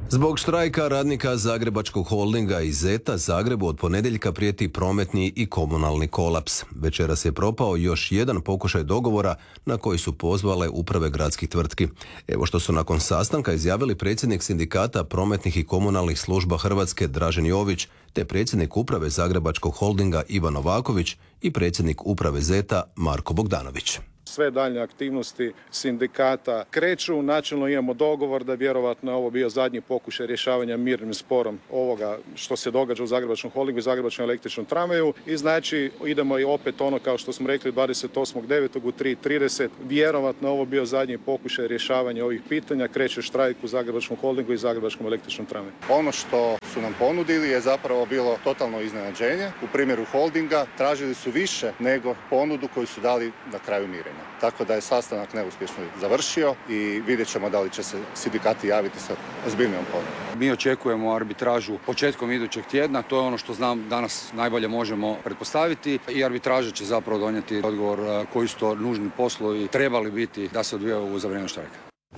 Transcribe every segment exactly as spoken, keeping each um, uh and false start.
Zbog štrajka radnika Zagrebačkog holdinga i Zeta Zagrebu od ponedjeljka prijeti prometni i komunalni kolaps. Večeras je propao još jedan pokušaj dogovora na koji su pozvale uprave gradskih tvrtki. Evo što su nakon sastanka izjavili predsjednik sindikata prometnih i komunalnih služba Hrvatske Dražen Jović, te predsjednik uprave Zagrebačkog holdinga Ivan Novaković i predsjednik uprave Zeta Marko Bogdanović. Sve daljnje aktivnosti sindikata kreću. Načelno imamo dogovor da vjerovatno je ovo bio zadnji pokušaj rješavanja mirnim sporom ovoga što se događa u Zagrebačkom holdingu i Zagrebačkom električnom tramvaju. I znači idemo i opet ono kao što smo rekli dvadeset osmog devetog u tri i trideset. Vjerovatno je ovo bio zadnji pokušaj rješavanja ovih pitanja. Kreće štrajk u Zagrebačkom holdingu i Zagrebačkom električnom tramvaju. Ono što su nam ponudili je zapravo bilo totalno iznenađenje. U primjeru holdinga tražili su više nego ponudu koju su dali na kraju mirenja. Tako da je sastanak neuspješno završio i vidjet ćemo da li će se sindikati javiti sa ozbiljnijom ponudom. Mi očekujemo arbitražu početkom idućeg tjedna, to je ono što znam danas najbolje možemo pretpostaviti i arbitraža će zapravo donijeti odgovor koji su to nužni poslovi trebali biti da se odvijaju za vrijeme štrajka.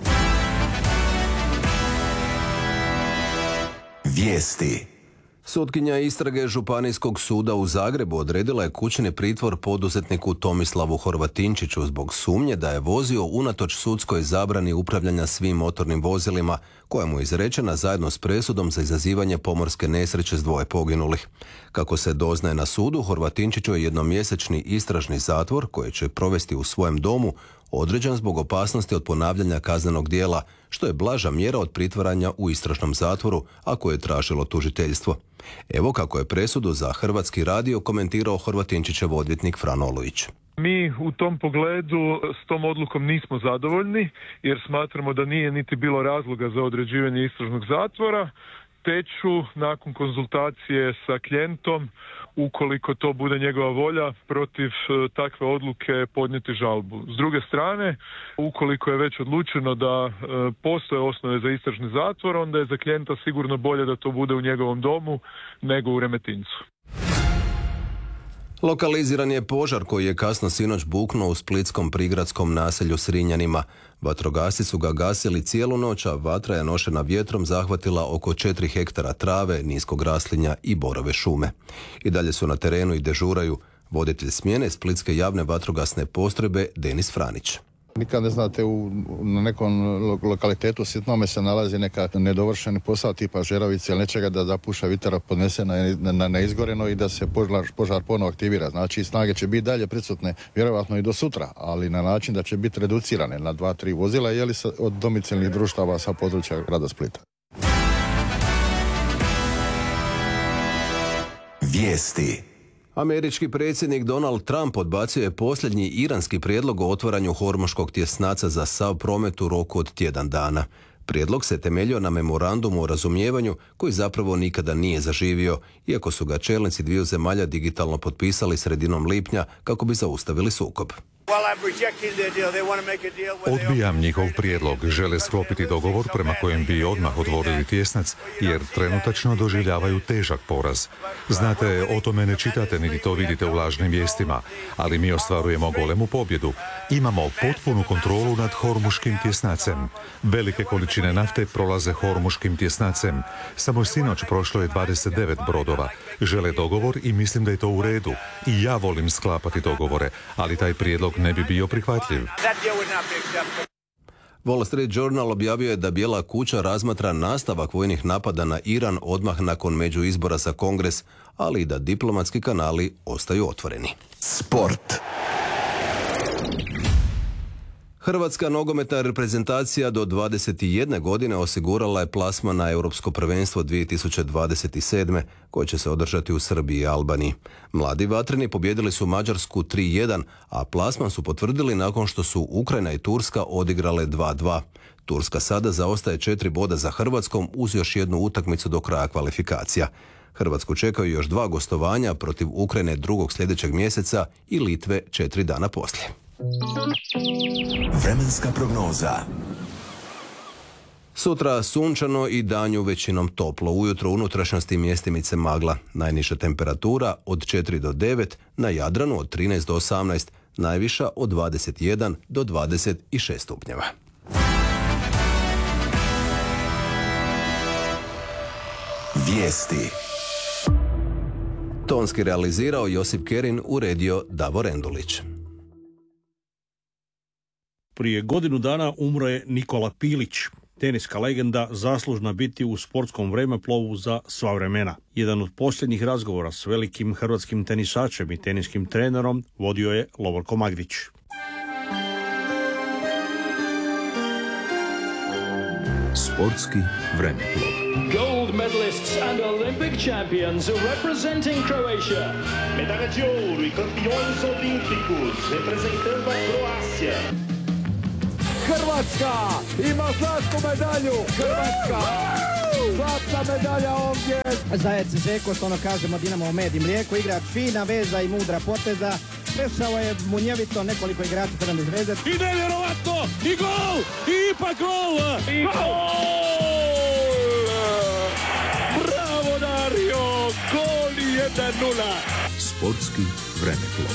Vijesti. Sutkinja istrage Županijskog suda u Zagrebu odredila je kućni pritvor poduzetniku Tomislavu Horvatinčiću zbog sumnje da je vozio unatoč sudskoj zabrani upravljanja svim motornim vozilima, koja mu je izrečena zajedno s presudom za izazivanje pomorske nesreće s dvoje poginulih. Kako se doznaje na sudu, Horvatinčiću je jednomjesečni istražni zatvor koji će provesti u svojem domu određen zbog opasnosti od ponavljanja kaznenog djela, što je blaža mjera od pritvaranja u istražnom zatvoru, a koje je tražilo tužiteljstvo. Evo kako je presudu za Hrvatski radio komentirao Horvatinčićev odvjetnik Fran Olujić. Mi u tom pogledu s tom odlukom nismo zadovoljni, jer smatramo da nije niti bilo razloga za određivanje istražnog zatvora, te ću nakon konzultacije sa klijentom, ukoliko to bude njegova volja, protiv takve odluke podnijeti žalbu. S druge strane, ukoliko je već odlučeno da postoje osnove za istražni zatvor, onda je za klijenta sigurno bolje da to bude u njegovom domu nego u Remetincu. Lokaliziran je požar koji je kasno sinoć buknuo u splitskom prigradskom naselju Srinjanima. Vatrogasci su ga gasili cijelu noć, a vatra je nošena vjetrom zahvatila oko četiri hektara trave, niskog raslinja i borove šume. I dalje su na terenu i dežuraju voditelj smjene splitske javne vatrogasne postrojbe Denis Franić. Nikad ne znate, u, na nekom lokalitetu sitnome se nalazi neka nedovršeni posao tipa žeravice ili nečega da zapuša vitra podnese na, na neizgoreno i da se požar, požar ponovo aktivira. Znači snage će biti dalje prisutne vjerojatno i do sutra, ali na način da će biti reducirane na dva, tri vozila jeli sa, od domicilnih društava sa područja grada Splita. Vijesti. Američki predsjednik Donald Trump odbacio je posljednji iranski prijedlog o otvaranju hormuškog tjesnaca za sav promet u roku od tjedan dana. Prijedlog se temeljio na memorandumu o razumijevanju koji zapravo nikada nije zaživio, iako su ga čelnici dviju zemalja digitalno potpisali sredinom lipnja kako bi zaustavili sukob. Odbijam njihov prijedlog. Žele sklopiti dogovor prema kojem bi odmah otvorili tjesnac, jer trenutačno doživljavaju težak poraz. Znate, o tome ne čitate niti to vidite u lažnim vijestima, ali mi ostvarujemo golemu pobjedu. Imamo potpunu kontrolu nad hormuškim tjesnacem. Velike količine nafte prolaze hormuškim tjesnacem. Samo sinoć prošlo je dvadeset devet brodova. Žele dogovor i mislim da je to u redu. I ja volim sklapati dogovore, ali taj prijedlog ne bi bio prihvatljiv. Wall Street Journal objavio je da Bijela kuća razmatra nastavak vojnih napada na Iran odmah nakon međuizbora za Kongres, ali i da diplomatski kanali ostaju otvoreni. Sport. Hrvatska nogometna reprezentacija do dvadeset jedne godine osigurala je plasman na Europsko prvenstvo dvije tisuće dvadeset sedme koje će se održati u Srbiji i Albaniji. Mladi vatreni pobijedili su Mađarsku tri jedan, a plasman su potvrdili nakon što su Ukrajina i Turska odigrale dva dva. Turska sada zaostaje četiri boda za Hrvatskom uz još jednu utakmicu do kraja kvalifikacija. Hrvatsku čekaju još dva gostovanja protiv Ukrajine drugog sljedećeg mjeseca i Litve četiri dana poslije. Vremenska prognoza. Sutra sunčano i danju većinom toplo. Ujutro u unutrašnjosti mjestimice magla. Najniža temperatura od četiri do devet, na Jadranu od trinaest do osamnaest, najviša od dvadeset jedan do dvadeset šest stupnjeva. Vijesti. Tonski realizirao Josip Kerin, uredio Davor Endulić. Prije godinu dana umro je Nikola Pilić, teniska legenda zaslužna biti u sportskom vremeplovu za sva vremena. Jedan od posljednjih razgovora s velikim hrvatskim tenisačem i teniskim trenerom vodio je Lovorko Magdić. Sportski vremeplov. Gold medalists and Olympic champions representing Croatia. Medalha de ouro e campeões olímpicos representando a Croácia. Hrvatska ima zlatnu medalju. Hrvatska! Zlatna medalja ovdje. Zajec Žeko, što ono kažemo Dinamo med i mlijeko, igrač fina veza i mudra poteza. Prešao je munjevito nekoliko igrača Crvene zvezde. I nevjerovatno! I gol! I ipak gol! I gol! Bravo Dario! Gol jedan nula! Sportski vremeplov.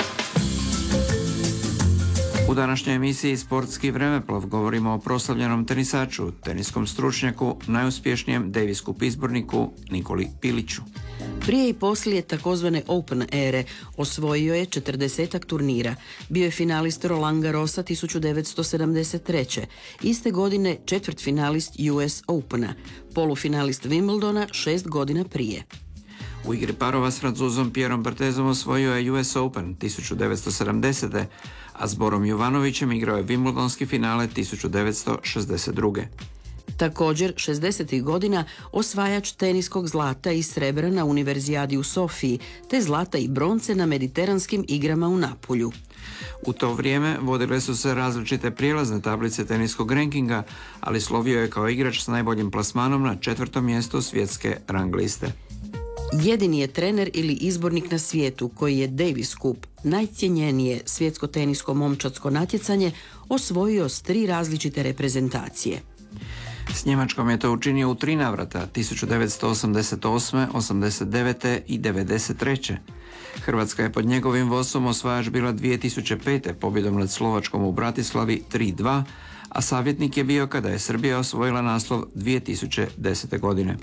U današnjoj emisiji Sportski vremeplov govorimo o proslavljenom tenisaču, teniskom stručnjaku, najuspješnijem Davis Cup izborniku Nikoli Piliću. Prije i poslije takozvane Open ere osvojio je četrdesetak turnira. Bio je finalist Roland Garrosa tisuću devetsto sedamdeset treće. Iste godine četvrtfinalist U S Opena, polufinalist Wimbledona šest godina prije. U igri parova s Francuzom Pierom Barthezom osvojio je U S Open tisuću devetsto sedamdesete. a s Borom Jovanovićem igrao je Wimbledonski finale tisuću devetsto šezdeset druge. Također, šezdesetih godina osvajač teniskog zlata i srebra na Univerzijadi u Sofiji, te zlata i bronce na Mediteranskim igrama u Napulju. U to vrijeme vodile su se različite prijelazne tablice teniskog rankinga, ali slovio je kao igrač s najboljim plasmanom na četvrtom mjestu svjetske rang liste. Jedini je trener ili izbornik na svijetu koji je Davis Cup, najcjenjenije svjetsko tenisko momčadsko natjecanje, osvojio s tri različite reprezentacije. S Njemačkom je to učinio u tri navrata, tisuću devetsto osamdeset osme, osamdeset devete i devedeset treće. Hrvatska je pod njegovim vodstvom osvajač bila dvije tisuće pete pobjedom nad Slovačkom u Bratislavi tri dva, a savjetnik je bio kada je Srbija osvojila naslov dvije tisuće desete godine.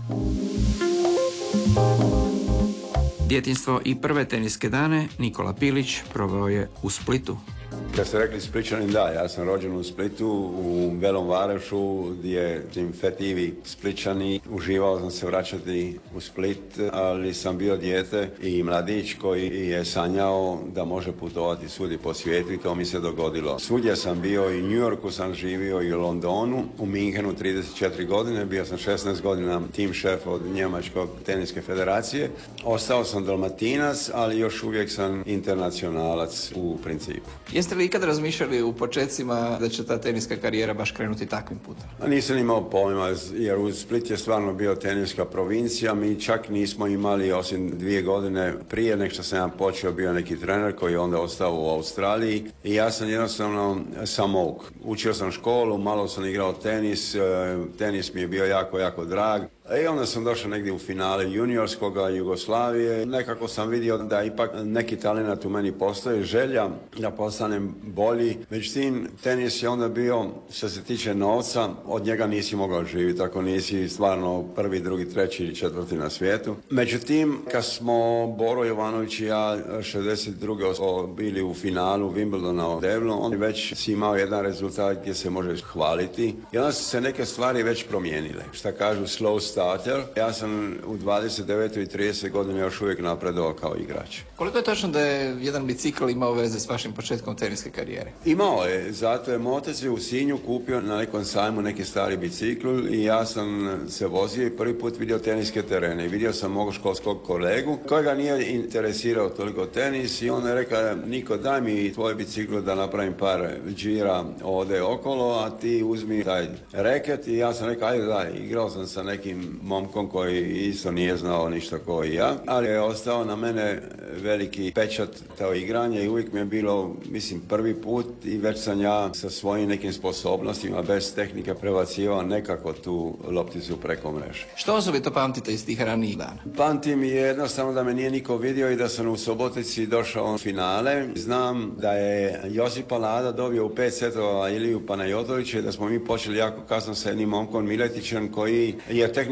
Djetinjstvo i prve teniske dane Nikola Pilić proveo je u Splitu. Kad ste rekli Spličanin, da, ja sam rođen u Splitu, u Belom Varešu, gdje tim fetivi Spličani. Uživao sam se vraćati u Split, ali sam bio dijete i mladić koji je sanjao da može putovati svugdje po svijetu i to mi se dogodilo. Svugdje sam bio, i u New Yorku sam živio, i u Londonu, u Minhenu trideset četiri godine, bio sam šesnaest godina tim šef od Njemačkog teniske federacije. Ostao sam Dalmatinac, ali još uvijek sam internacionalac u principu. Jeste li ikad razmišljali u počecima da će ta teniska karijera baš krenuti takvim putem? A nisam imao pojma, jer u Split je stvarno bio teniska provincija. Mi čak nismo imali, osim dvije godine prije nek što sam ja počeo, bio neki trener koji je onda ostao u Australiji. I ja sam jednostavno samouk. Učio sam školu, malo sam igrao tenis, tenis mi je bio jako, jako drag. I onda sam došao negdje u finale juniorskoga Jugoslavije. Nekako sam vidio da ipak neki talent u meni postoji, želja da postanem bolji. Međutim, tenis je onda bio, što se tiče novca, od njega nisi mogao živjeti, ako nisi stvarno prvi, drugi, treći ili četvrti na svijetu. Međutim, kad smo Boro Jovanović i ja šezdeset druge bili u finalu Wimbledona u Devlu, on već si imao jedan rezultat gdje se možeš hvaliti. I onda su se neke stvari već promijenile. Šta kažu slow starter. Ja sam u dvadeset devetoj i tridesetoj godine još uvijek napredovao kao igrač. Koliko je točno da je jedan bicikl imao veze s vašim početkom teniske karijere? Imao je, zato je moj otac u Sinju kupio na nekom sajmu neki stari bicikl i ja sam se vozio i prvi put vidio teniske terene. I vidio sam mog školskog kolegu kojega nije interesirao toliko tenis i on je rekao: Niko, daj mi tvoj bicikl da napravim par džira ovdje okolo, a ti uzmi taj reket. I ja sam rekao: ajde daj. Igrao sam sa nekim momkom koji isto nije znao ništa kao i ja, ali je ostao na mene veliki pečat to igranje i uvijek mi je bilo, mislim, prvi put i već sam ja sa svojim nekim sposobnostima bez tehnike prebacivao nekako tu lopticu preko mreže. Što osobito pamtite iz tih ranijih dana? Pamtim je jednostavno da me nije niko vidio i da sam u Subotici došao u finale. Znam da je Josip Palada dobio u pet setova Iliju Panajotovića i da smo mi počeli jako kasno sa jednim momkom Miletićem koji je tehnički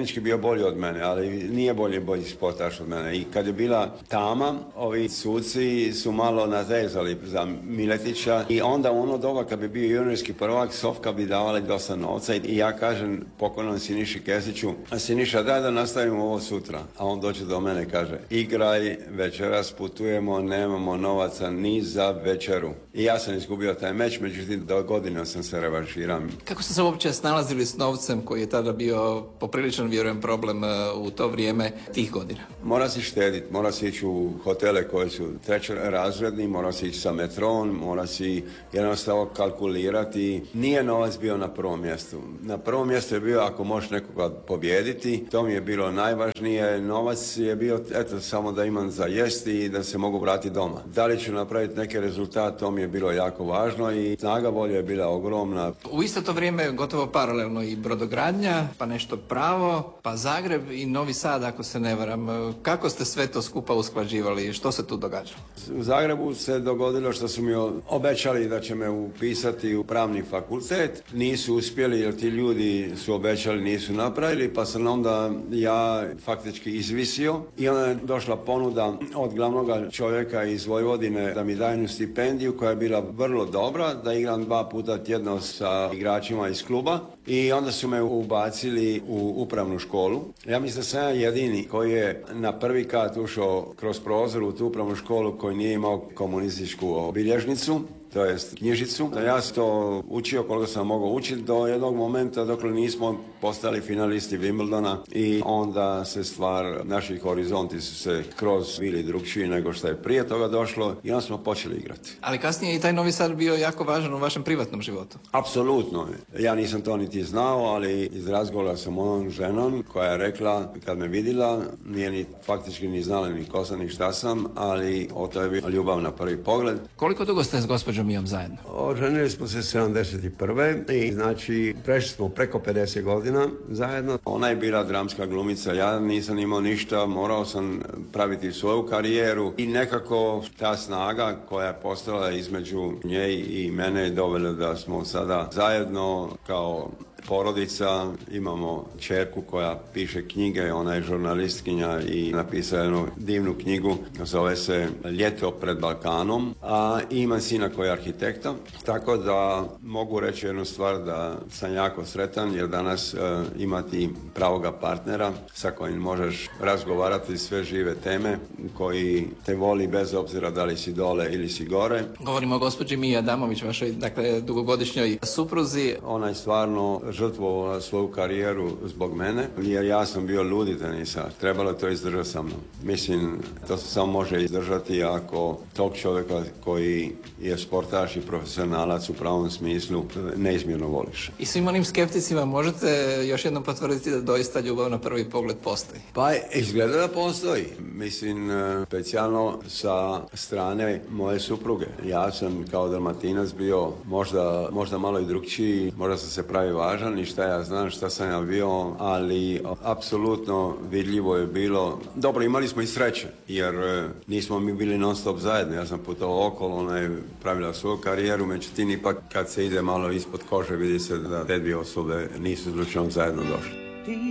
tehnički bio bolji od mene, ali nije bolji bolji sportaš od mene. I kad je bila tama, ovi suci su malo natezali za Miletića i onda u ono doba kad bi bio juniorski prvak, Sofka bi davali dosta novca i ja kažem pokojnom Siniši Kesiću, Siniša, daj da nastavimo ovo sutra. A on dođe do mene i kaže, igraj, večeras putujemo, nemamo novaca ni za večeru. I ja sam izgubio taj meč, međutim do godine sam se revanširao. Kako ste se uopće snalazili s novcem koji je tada bio popriličan, vjerujem, problem u to vrijeme tih godina? Mora se štediti, mora se ići u hotele koji su trećerazredni, mora se ići sa metron, mora se jednostavno kalkulirati. Nije novac bio na prvom mjestu. Na prvom mjestu je bio ako možeš nekoga pobijediti, to mi je bilo najvažnije. Novac je bio eto samo da imam za jesti i da se mogu vratiti doma. Da li ću napraviti neki rezultat, to mi je bilo jako važno i snaga volje je bila ogromna. U isto to vrijeme gotovo paralelno i brodogradnja, pa nešto pravo, pa Zagreb i Novi Sad, ako se ne varam. Kako ste sve to skupa usklađivali? Što se tu događalo? U Zagrebu se dogodilo što su mi obećali da će me upisati u pravni fakultet. Nisu uspjeli jer ti ljudi su obećali, nisu napravili, pa sam onda ja faktički izvisio i onda je došla ponuda od glavnog čovjeka iz Vojvodine da mi daje jednu stipendiju koja je bila vrlo dobra, da igram dva puta tjedno sa igračima iz kluba i onda su me ubacili u upravnu školu. Ja mislim da sam ja jedini koji je na prvi kat ušao kroz prozor u tu upravnu školu koji nije imao komunističku obilježnicu, to jest knjižicu. Ja sam to učio koliko sam mogao učiti do jednog momenta dok nismo postali finalisti Wimbledona i onda se stvar, naši horizonti su se kroz bili drugčiji nego što je prije toga došlo i onda smo počeli igrati. Ali kasnije i taj Novi Sad bio jako važan u vašem privatnom životu. Apsolutno. Ja nisam to niti znao, ali iz razgovora sa mojom ženom koja je rekla, kad me vidjela, nije ni faktički ni znala ni ko sam ni šta sam, ali o to je bila ljubav na prvi pogled. Koliko dugo ste s gospođom Mijom zajedno? Oženili smo se sedamdeset prve i znači prešli smo preko pedeset godina zajedno. Ona je bila dramska glumica, ja nisam imao ništa, morao sam praviti svoju karijeru i nekako ta snaga koja je postala između nje i mene je dovela da smo sada zajedno kao porodica, imamo ćerku koja piše knjige, ona je žurnalistkinja i napisala jednu divnu knjigu, zove se Ljeto pred Balkanom, a ima sina koji je arhitekta, tako da mogu reći jednu stvar da sam jako sretan jer danas uh, imati pravoga partnera sa kojim možeš razgovarati sve žive teme, koji te voli bez obzira da li si dole ili si gore. Govorimo o gospođi Miji Adamović, vašoj dakle dugogodišnjoj supruzi. Ona je stvarno žrtvovala svoju karijeru zbog mene, jer ja sam bio ludi tenisač. Trebalo to izdržati sa mnom. Mislim, to se samo može izdržati ako tog čovjeka koji je sportaš i profesionalac u pravom smislu neizmjerno voliš. I svim onim skepticima možete još jednom potvrditi da doista ljubav na prvi pogled postoji? Pa izgleda da postoji. Mislim, specijalno sa strane moje supruge. Ja sam kao Dalmatinac bio možda, možda malo i drugčiji, možda sam se pravi važan i šta ja znam šta sam ja bio, ali apsolutno vidljivo je bilo. Dobro, imali smo i sreće, jer nismo mi bili non stop zajedno. Ja sam putovao okolo, ona je pravila svoju karijeru, međutim ipak kad se ide malo ispod kože vidi se da te dvije osobe nisu slučajno zajedno došle.